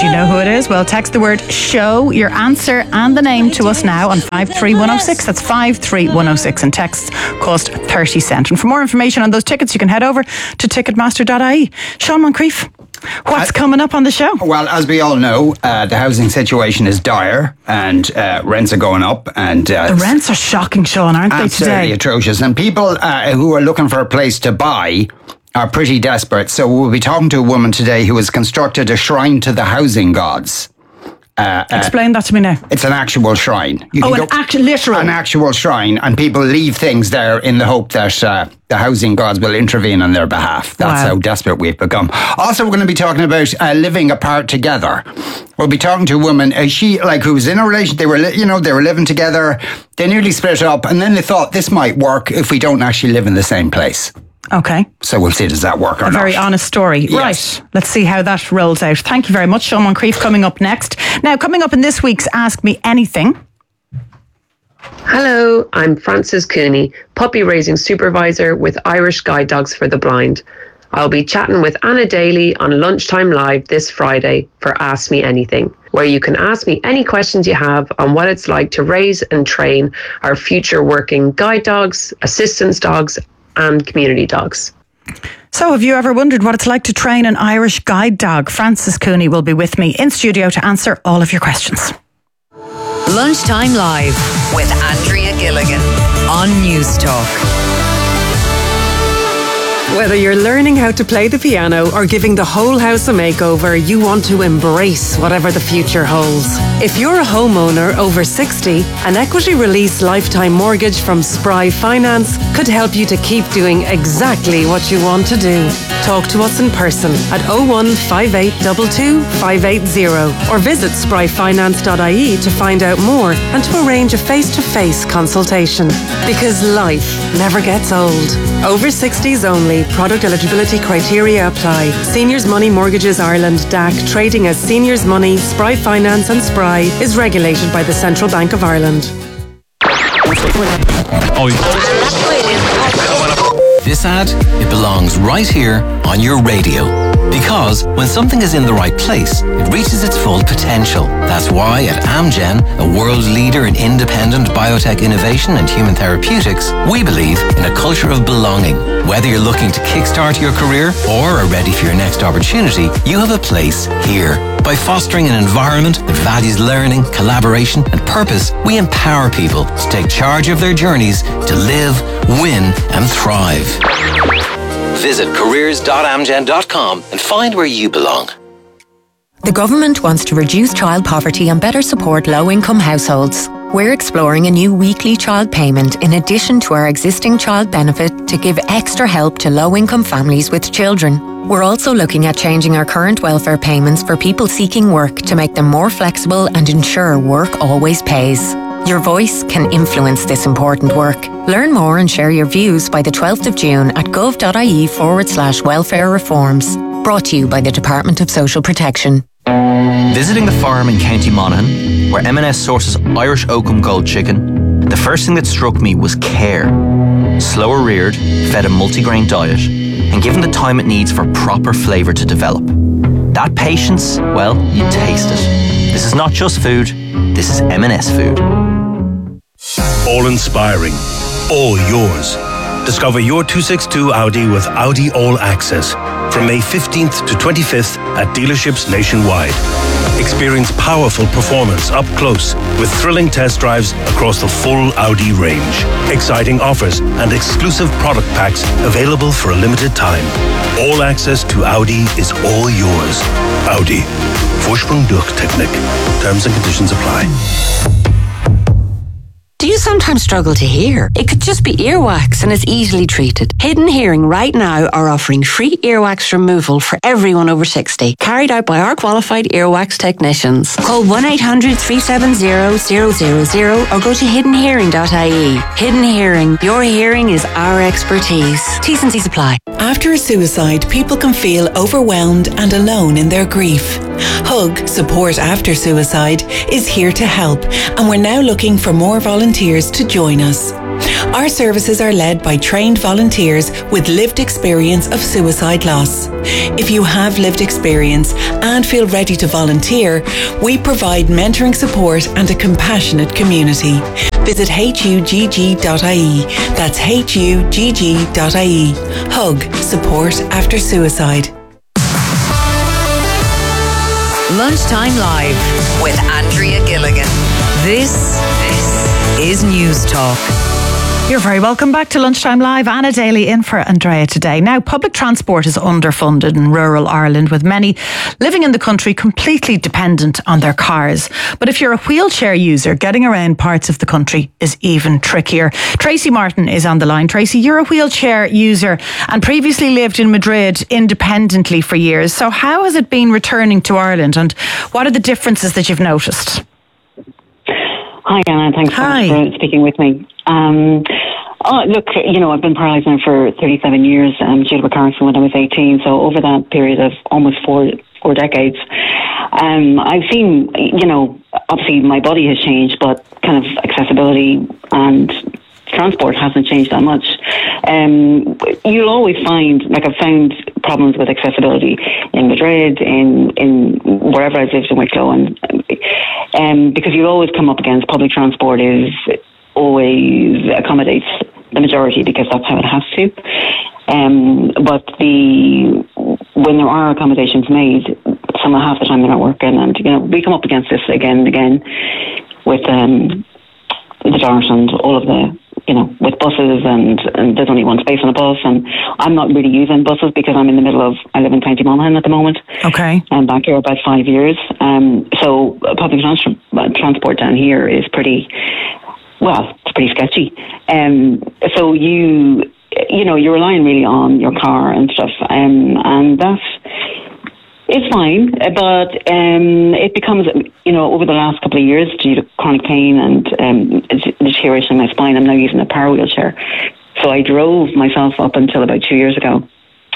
Do you know who it is? Well, text the word show, your answer and the name to us now on 53106. That's 53106, and texts cost 30 cents. And for more information on those tickets, you can head over to ticketmaster.ie. Sean Moncrief, what's coming up on the show? Well, as we all know, the housing situation is dire and rents are going up. And the rents are shocking, Sean, aren't they, today? Absolutely atrocious. And people who are looking for a place to buy are pretty desperate. So we'll be talking to a woman today who has constructed a shrine to the housing gods. Explain that to me now. It's an actual shrine. Literal. An actual shrine, and people leave things there in the hope that the housing gods will intervene on their behalf. That's how desperate we've become. Also, we're going to be talking about living apart together. We'll be talking to a woman. She who was in a relationship. They were living together. They nearly split up, and then they thought this might work if we don't actually live in the same place. Okay. So we'll see, does that work or not? A very honest story. Yes. Right. Let's see how that rolls out. Thank you very much, Sean Moncrief, coming up next. Now, coming up in this week's Ask Me Anything. Hello, I'm Frances Cooney, puppy raising supervisor with Irish Guide Dogs for the Blind. I'll be chatting with Anna Daly on Lunchtime Live this Friday for Ask Me Anything, where you can ask me any questions you have on what it's like to raise and train our future working guide dogs, assistance dogs, and community dogs. So have you ever wondered what it's like to train an Irish guide dog? Frances Cooney will be with me in studio to answer all of your questions. Lunchtime Live with Andrea Gilligan on News Talk. Whether you're learning how to play the piano or giving the whole house a makeover, you want to embrace whatever the future holds. If you're a homeowner over 60, an equity release lifetime mortgage from Spry Finance could help you to keep doing exactly what you want to do. Talk to us in person at 01582 580 or visit spryfinance.ie to find out more and to arrange a face-to-face consultation. Because life never gets old. Over 60s only. Product eligibility criteria apply. Seniors Money Mortgages Ireland DAC, trading as Seniors Money, Spry Finance and Spry, is regulated by the Central Bank of Ireland. This ad, it belongs right here on your radio. Because when something is in the right place, it reaches its full potential. That's why at Amgen, a world leader in independent biotech innovation and human therapeutics, we believe in a culture of belonging. Whether you're looking to kickstart your career or are ready for your next opportunity, you have a place here. By fostering an environment that values learning, collaboration and purpose, we empower people to take charge of their journeys to live, win and thrive. Visit careers.amgen.com and find where you belong. The government wants to reduce child poverty and better support low-income households. We're exploring a new weekly child payment in addition to our existing child benefit to give extra help to low-income families with children. We're also looking at changing our current welfare payments for people seeking work to make them more flexible and ensure work always pays. Your voice can influence this important work. Learn more and share your views by the 12th of June at gov.ie/welfare reforms. Brought to you by the Department of Social Protection. Visiting the farm in County Monaghan, where M&S sources Irish Oakham Gold chicken, the first thing that struck me was care. Slower reared, fed a multigrain diet, and given the time it needs for proper flavour to develop. That patience, well, you taste it. This is not just food, this is M&S food. All inspiring, all yours. Discover your 262 Audi with Audi All Access from May 15th to 25th at dealerships nationwide. Experience powerful performance up close with thrilling test drives across the full Audi range. Exciting offers and exclusive product packs available for a limited time. All access to Audi is all yours. Audi. Vorsprung durch Technik. Terms and conditions apply. Do you sometimes struggle to hear? It could just be earwax and it's easily treated. Hidden Hearing right now are offering free earwax removal for everyone over 60, carried out by our qualified earwax technicians. Call 1-800-370-000 or go to hiddenhearing.ie. Hidden Hearing, your hearing is our expertise. T's and C's apply. After a suicide, people can feel overwhelmed and alone in their grief. Hug, Support After Suicide, is here to help, and we're now looking for more volunteers to join us. Our services are led by trained volunteers with lived experience of suicide loss. If you have lived experience and feel ready to volunteer, we provide mentoring support and a compassionate community. Visit hugg.ie. That's hugg.ie. Hug. Support after suicide. Lunchtime Live with Andrea Gilligan. This is News Talk. You're very welcome back to Lunchtime Live. Anna Daly in for Andrea today. Now, public transport is underfunded in rural Ireland, with many living in the country completely dependent on their cars. But if you're a wheelchair user, getting around parts of the country is even trickier. Tracy Martin is on the line. Tracy, you're a wheelchair user and previously lived in Madrid independently for years. So how has it been returning to Ireland, and what are the differences that you've noticed? Hi, Anna. Thanks for speaking with me. Look, I've been paralysed now for 37 years due to a car accident when I was 18. So over that period of almost four decades, I've seen, obviously my body has changed, but kind of accessibility and transport hasn't changed that much. You'll always find, I've found problems with accessibility in Madrid, in wherever I've lived in Wicklow, and because you'll always come up against public transport always accommodates the majority because that's how it has to. But when there are accommodations made, half the time they're not working, and we come up against this again and again with the DART and all of the with buses, and there's only one space on a bus, and I'm not really using buses because I live in County Monaghan at the moment. Okay. I'm back here about 5 years. So public transport down here is pretty sketchy. So you're relying really on your car and stuff, and that's, it's fine, but it becomes, over the last couple of years, due to chronic pain and deterioration in my spine, I'm now using a power wheelchair. So I drove myself up until about 2 years ago.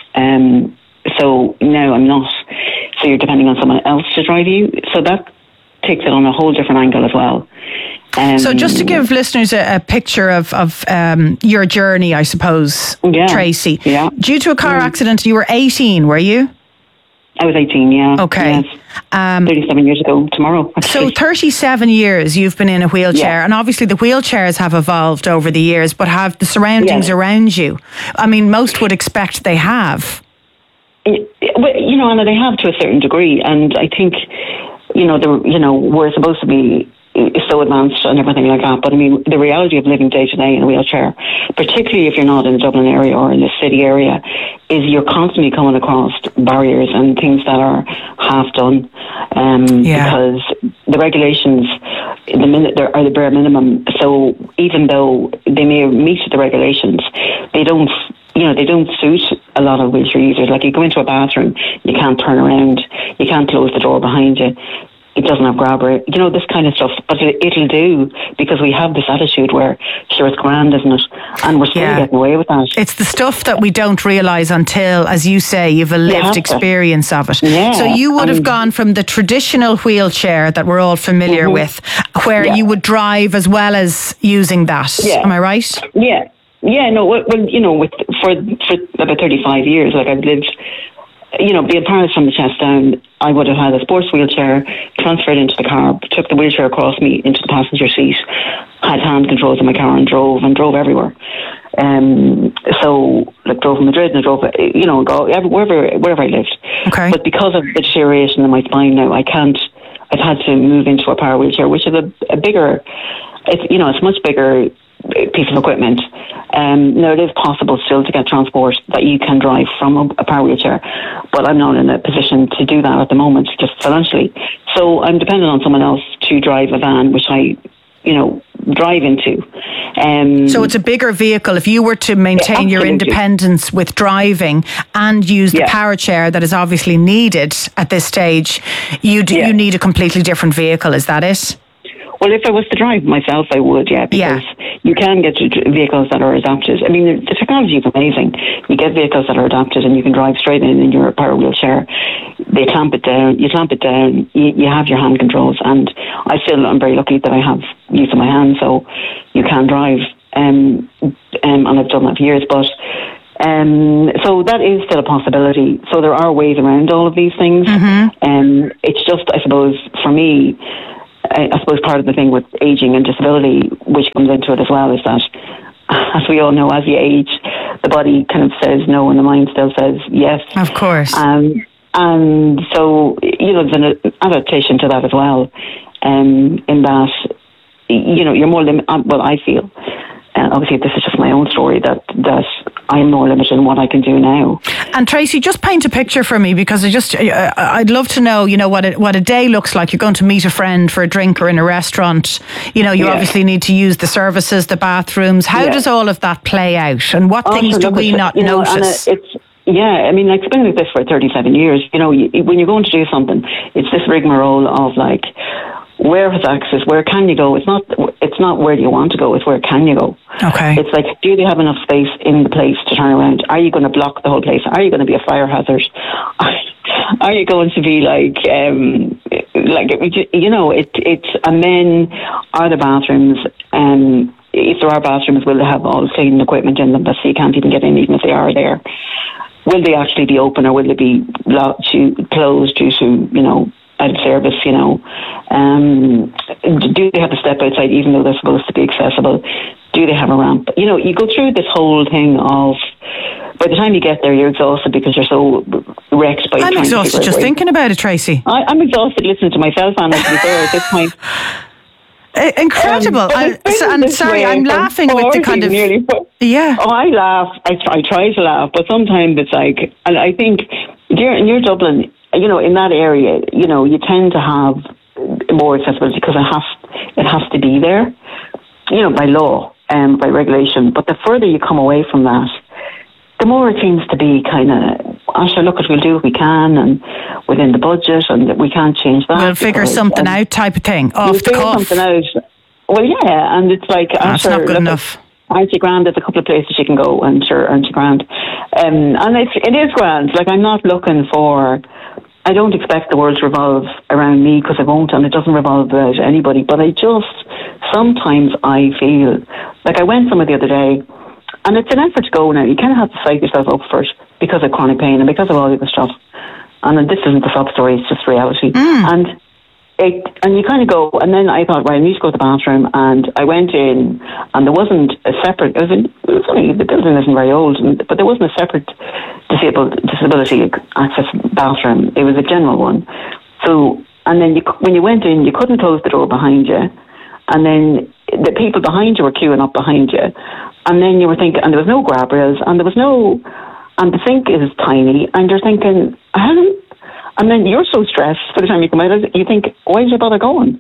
So now I'm not. So you're depending on someone else to drive you. So that takes it on a whole different angle as well. So just to give listeners a picture of your journey, I suppose, Tracy. Yeah. Due to a car accident, you were 18, were you? I was 18, yeah. Okay. Yes. 37 years ago tomorrow, actually. So 37 years you've been in a wheelchair, and obviously the wheelchairs have evolved over the years, but have the surroundings around you? I mean, most would expect they have. Well, Anna, they have to a certain degree, and I think, we're supposed to be so advanced and everything like that. But I mean, the reality of living day to day in a wheelchair, particularly if you're not in the Dublin area or in the city area, is you're constantly coming across barriers and things that are half done. Because the regulations, are the bare minimum. So even though they may meet the regulations, they don't suit a lot of wheelchair users. Like, you go into a bathroom, you can't turn around, you can't close the door behind you. It doesn't have grabber, this kind of stuff. But it'll do, because we have this attitude where, sure, it's grand, isn't it? And we're still getting away with that. It's the stuff that we don't realise until, as you say, you've a lived experience of it. Yeah. So you would have gone from the traditional wheelchair that we're all familiar with, where you would drive as well as using that. Yeah. Am I right? Yeah. Yeah, no, well, for about 35 years, I've lived, being paralysed from the chest down, I would have had a sports wheelchair, transferred into the car, took the wheelchair across me into the passenger seat, had hand controls in my car and drove everywhere. So, drove in Madrid and drove, wherever I lived. Okay. But because of the deterioration in my spine now, I've had to move into a power wheelchair, which is a bigger, it's much bigger piece of equipment. Now, it is possible still to get transport that you can drive from a power wheelchair, but I'm not in a position to do that at the moment, just financially. So I'm dependent on someone else to drive a van, which I, drive into. So it's a bigger vehicle. If you were to maintain your independence with driving and use the power chair that is obviously needed at this stage, you need a completely different vehicle. Is that it? Well, if I was to drive myself, I would, because you can get vehicles that are adapted. I mean, the technology is amazing. You get vehicles that are adapted and you can drive straight in your power wheelchair. They clamp it down, you have your hand controls, and I'm very lucky that I have use of my hands, so you can drive. and I've done that for years, but so that is still a possibility. So there are ways around all of these things. It's just, I suppose, for me, I suppose part of the thing with aging and disability, which comes into it as well, is that, as we all know, as you age, the body kind of says no and the mind still says yes. Of course. And so, there's an adaptation to that as well, in that, you're more limited. Well, I feel, obviously this is just my own story, that I'm more limited in what I can do now. And Tracy, just paint a picture for me, because I'd love to know, what a day looks like. You're going to meet a friend for a drink or in a restaurant. You obviously need to use the services, the bathrooms. How does all of that play out? And what things do we not notice? I mean, like, I've been like this for 37 years. When you're going to do something, it's this rigmarole of like, where has access? Where can you go? It's not where do you want to go. It's where can you go? Okay. It's like, do they have enough space in the place to turn around? Are you going to block the whole place? Are you going to be a fire hazard? Are you going to be like it's and then are the bathrooms? If there are bathrooms, will they have all cleaning equipment in them, so you can't even get in, even if they are there? Will they actually be open, or will they be closed due to out of service? Do they have to step outside even though they're supposed to be accessible? Do they have a ramp? You go through this whole thing of, by the time you get there, you're exhausted because you're so wrecked by. I'm exhausted just thinking about it, Tracy. I'm exhausted listening to myself, Anna, to be fair, at this point. Incredible. I'm laughing with the kind of... Yeah. Oh, I laugh. I try to laugh, but sometimes it's like, and I think you're Dublin, in that area, you tend to have more accessibility because it has to be there, by law and by regulation. But the further you come away from that, the more it seems to be kind of, we'll do what we can and within the budget, and we can't change that. We'll figure something out type of thing, off the cuff. Something out. Well, yeah, and it's like, that's not good enough. Aren't you grand? There's a couple of places you can go, and sure, aren't you grand? And it is grand. Like, I'm not looking for... I don't expect the world to revolve around me, because it won't, and it doesn't revolve about anybody. But sometimes I feel... Like, I went somewhere the other day, and it's an effort to go now. You kind of have to psych yourself up first because of chronic pain and because of all the other stuff. And this isn't the sob story, it's just reality. And you kind of go, and then I thought, right, I need to go to the bathroom, and I went in, and there wasn't a separate, it was only, the building isn't very old, but there wasn't a separate disability access bathroom. It was a general one. So, and then when you went in, you couldn't close the door behind you, and then the people behind you were queuing up behind you, and then you were thinking, and there was no grab rails, and and the sink is tiny, and you're thinking, and then you're so stressed by the time you come out, you think, why did you bother going?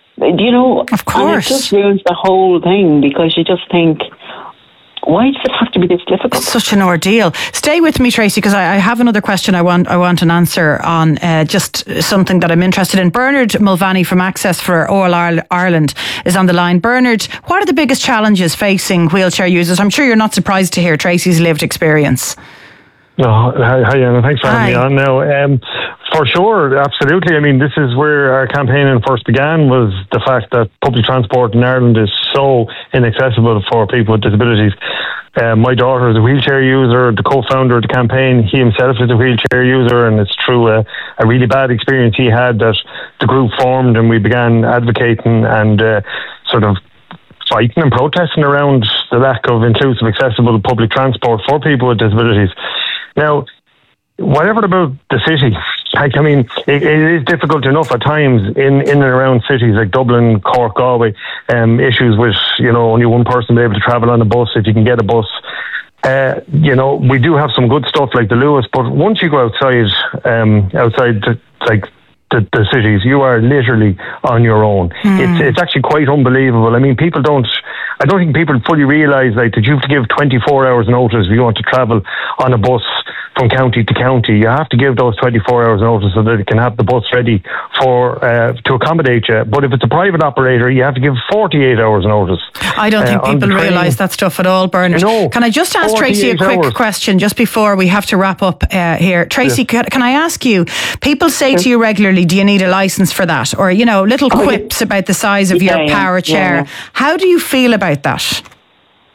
Of course. And it just ruins the whole thing, because you just think, why does it have to be this difficult? It's such an ordeal. Stay with me, Tracy, because I have another question I want an answer on, just something that I'm interested in. Bernard Mulvaney from Access for All Ireland is on the line. Bernard, what are the biggest challenges facing wheelchair users? I'm sure you're not surprised to hear Tracy's lived experience. Oh, hi, Anna. Thanks for having me on now. For sure, absolutely. I mean, this is where our campaigning first began, was the fact that public transport in Ireland is so inaccessible for people with disabilities. My daughter is a wheelchair user, the co-founder of the campaign. He himself is a wheelchair user, and it's through a really bad experience he had that the group formed, and we began advocating and sort of fighting and protesting around the lack of inclusive, accessible public transport for people with disabilities. Now, whatever about the city, I mean, it is difficult enough at times in and around cities like Dublin, Cork, Galway, issues with, only one person being able to travel on a bus, if you can get a bus. We do have some good stuff like the Lewis, but once you go outside the cities, you are literally on your own. It's actually quite unbelievable. I mean, I don't think people fully realise that you have to give 24 hours notice if you want to travel on a bus from county to county. You have to give those 24 hours notice so that it can have the bus ready to accommodate you. But if it's a private operator, you have to give 48 hours notice. I don't think people realise that stuff at all, Bernard. No, can I just ask Tracy a quick question just before we have to wrap up here? Tracy, can I ask you, people say to you regularly, do you need a licence for that? Or, little quips about the size of your power chair. How do you feel about that?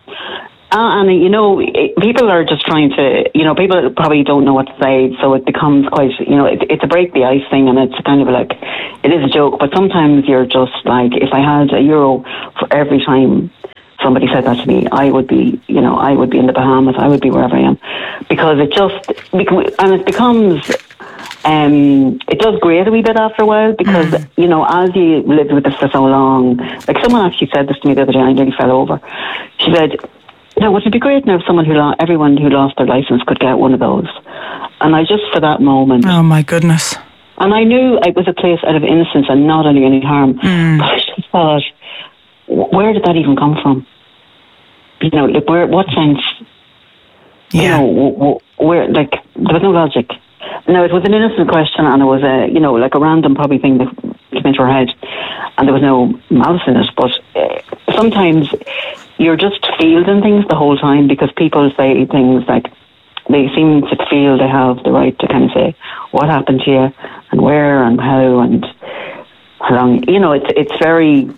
And, people are just trying to, people probably don't know what to say, so it becomes quite, it's a break the ice thing, and it's kind of like, it is a joke, but sometimes you're just like, if I had €1 for every time somebody said that to me, I would be in the Bahamas, I would be wherever I am, because it becomes, it does grate a wee bit after a while, because, as you live with this for so long, like someone actually said this to me the other day, I nearly fell over. She said, would it be great now if everyone who lost their license could get one of those? And I just, for that moment... Oh, my goodness. And I knew it was a place out of innocence and not any harm. But I just thought, where did that even come from? What sense? Yeah. Where, there was no logic. No, it was an innocent question, and it was a random probably thing that came into her head, and there was no malice in it. But sometimes you're just fielding things the whole time, because people say things like, they seem to feel they have the right to kind of say what happened to you and where and how and how long. It's very,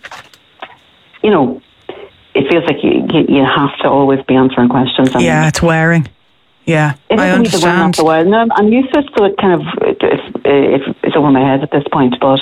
it feels like you have to always be answering questions. Yeah, it's wearing. Yeah, I understand. After a while. No, I'm used to it, so it kind of it's over my head at this point. But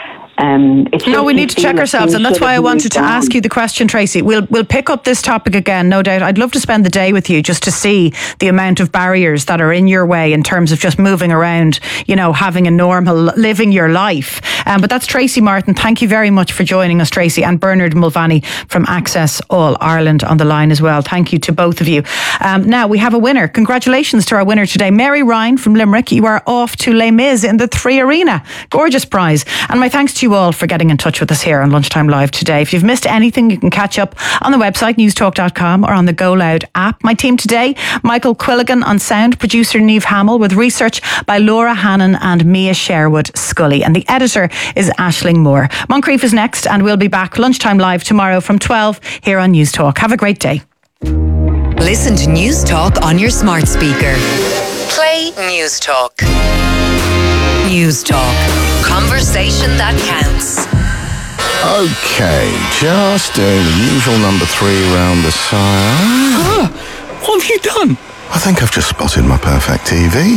we need to check ourselves, and that's why I wanted to ask you the question, Tracy. We'll pick up this topic again, no doubt. I'd love to spend the day with you just to see the amount of barriers that are in your way in terms of just moving around, having a normal, living your life. But that's Tracy Martin. Thank you very much for joining us, Tracy, and Bernard Mulvaney from Access All Ireland on the line as well. Thank you to both of you. Now we have a winner. Congratulations to our winner today, Mary Ryan from Limerick. You are off to Les Mis in the 3 Arena. Gorgeous prize. And my thanks to you all for getting in touch with us here on Lunchtime Live today. If you've missed anything, you can catch up on the website newstalk.com or on the Go Loud app. My team today, Michael Quilligan on sound, producer Niamh Hamill, with research by Laura Hannon and Mia Sherwood Scully, and the editor is Aisling Moore. Moncrief is next, and we'll be back Lunchtime Live tomorrow from 12 here on News Talk. Have a great day. Listen to News Talk on your smart speaker. Play News Talk. News Talk. Conversation that counts. Okay, just doing the usual number 3 round the side. What have you done? I think I've just spotted my perfect TV.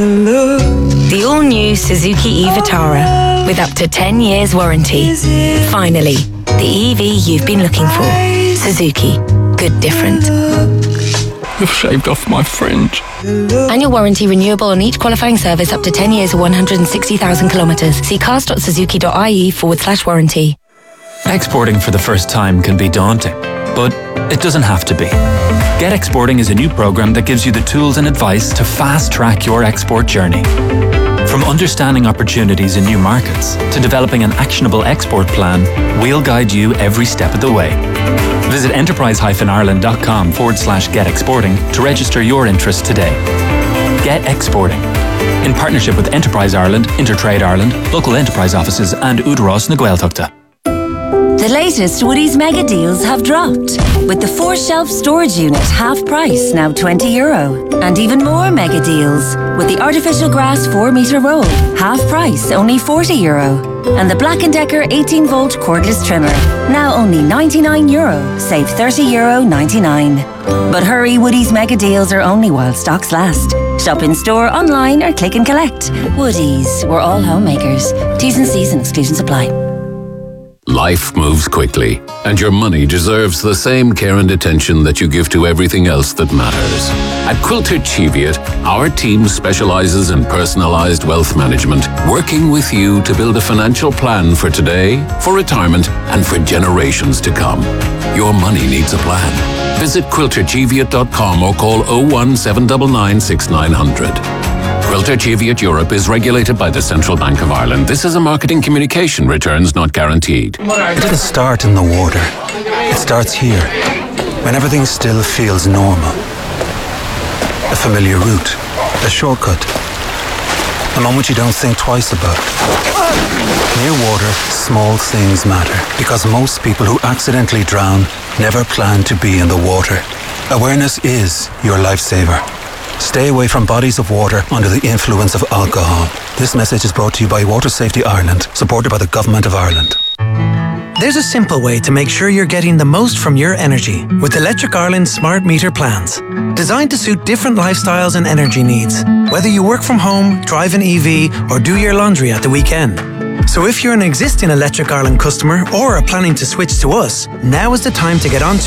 The all-new Suzuki e-Vitara with up to 10 years warranty. Finally, the EV you've been looking for. Suzuki. Good different. You've shaved off my fringe. Annual warranty renewable on each qualifying service up to 10 years or 160,000 kilometres. See cars.suzuki.ie/warranty. Exporting for the first time can be daunting, but it doesn't have to be. Get Exporting is a new program that gives you the tools and advice to fast-track your export journey. From understanding opportunities in new markets to developing an actionable export plan, we'll guide you every step of the way. Visit enterprise-ireland.com/getexporting to register your interest today. Get Exporting. In partnership with Enterprise Ireland, Intertrade Ireland, local enterprise offices and Údarás na Gaeltachta. The latest Woodie's mega deals have dropped. With the 4-shelf storage unit half price, now €20. And even more mega deals. With the artificial grass 4-metre roll, half price, only €40. And the Black & Decker 18-volt cordless trimmer, now only €99, save €30.99. But hurry, Woodie's mega deals are only while stocks last. Shop in store, online or click and collect. Woodie's, we're all homemakers. T's and C's and exclusions apply. Life moves quickly, and your money deserves the same care and attention that you give to everything else that matters. At Quilter Cheviot, our team specializes in personalized wealth management, working with you to build a financial plan for today, for retirement, and for generations to come. Your money needs a plan. Visit quiltercheviot.com or call 01799 6900. Quilter Cheviot Europe is regulated by the Central Bank of Ireland. This is a marketing communication. Returns not guaranteed. It doesn't start in the water. It starts here, when everything still feels normal. A familiar route, a shortcut, a moment you don't think twice about. Near water, small things matter, because most people who accidentally drown never plan to be in the water. Awareness is your lifesaver. Stay away from bodies of water under the influence of alcohol. This message is brought to you by Water Safety Ireland, supported by the Government of Ireland. There's a simple way to make sure you're getting the most from your energy with Electric Ireland's smart meter plans. Designed to suit different lifestyles and energy needs, whether you work from home, drive an EV, or do your laundry at the weekend. So if you're an existing Electric Ireland customer or are planning to switch to us, now is the time to get on to